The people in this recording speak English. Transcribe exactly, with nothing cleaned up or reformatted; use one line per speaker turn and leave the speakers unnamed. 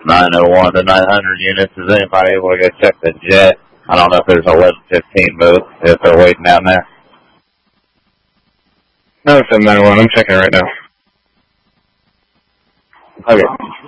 nine oh one to nine hundred units. Is anybody able to go check the jet? I don't know if there's eleven fifteen booths, if they're waiting down there.
No, it's seven nine one. I'm checking right now.
Okay.